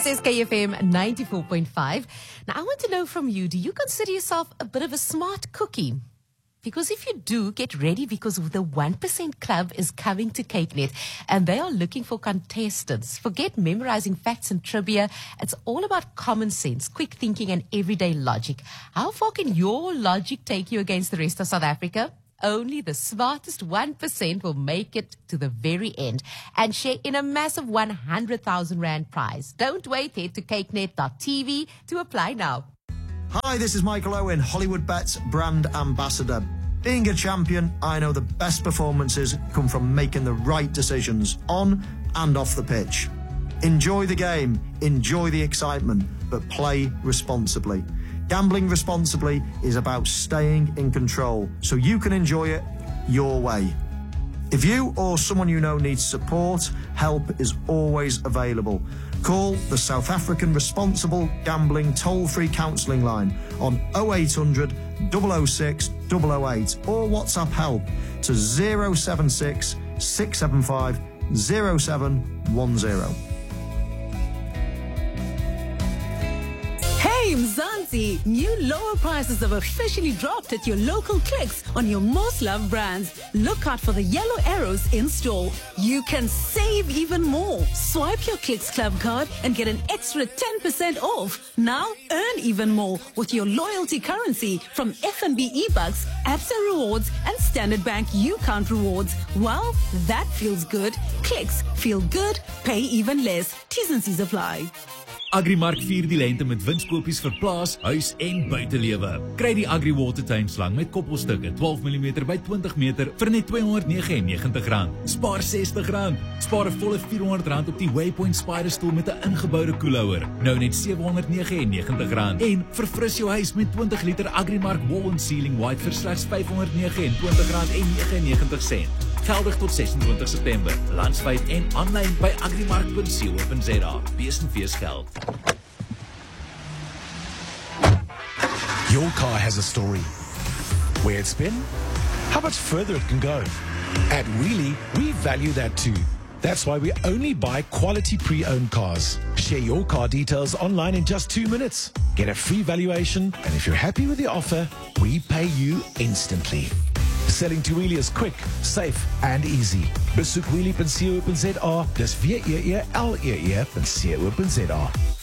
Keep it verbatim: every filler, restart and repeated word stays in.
This is K F M ninety-four point five. Now, I want to know from you, do you consider yourself a bit of a smart cookie? Because if you do, get ready, because the one percent Club is coming to CakeNet and they are looking for contestants. Forget memorizing facts and trivia. It's all about common sense, quick thinking and everyday logic. How far can your logic take you against the rest of South Africa? Only the smartest one percent will make it to the very end and share in a massive one hundred thousand rand prize. Don't wait, head to cakenet dot t v to apply now. Hi, this is Michael Owen, Hollywood Bets brand ambassador. Being a champion, I know the best performances come from making the right decisions on and off the pitch. Enjoy the game, enjoy the excitement, but play responsibly. Gambling responsibly is about staying in control so you can enjoy it your way. If you or someone you know needs support, help is always available. Call the South African Responsible Gambling toll-free counselling line on oh eight hundred, double oh six, double oh eight or WhatsApp help to zero seven six, six seven five, zero seven one zero. Hey Mzansi, new lower prices have officially dropped at your local Clicks on your most loved brands. Look out for the yellow arrows in store. You can save even more. Swipe your Clicks Club card and get an extra ten percent off. Now earn even more with your loyalty currency from F N B eBucks, Absa Rewards and Standard Bank U-Count Rewards. Well, that feels good. Clicks, feel good, pay even less. T's and C's apply. Agrimark vier die lente met winskoopies vir plaas, huis en buitelewe. Kry die Agri Water tuinslang met koppelstukke twaalf millimeter by twintig meter vir net tweehonderd negenennegentig rand. Spaar sestig rand. Spaar 'n volle vierhonderd rand op die Waypoint Spider stoel met 'n ingeboude koelhouer. Nou net sewehonderd negenennegentig rand. En verfris jou huis met twintig liter Agrimark Wall and Ceiling White vir slegs vyfhonderd negenentwintig rand en negenennegentig sent. Geldig tot sesentwintig September. Landwyd en aanlyn by agrimark punt co punt za. Wees en wees geld. Your car has a story. Where it's been, how much further it can go. At Wheelie, we value that too. That's why we only buy quality pre-owned cars. Share your car details online in just two minutes. Get a free valuation, and if you're happy with the offer, we pay you instantly. Selling to Wheelie is quick, safe and easy. Besoek wheelie punt co punt za, dis W E E L E E punt co punt za.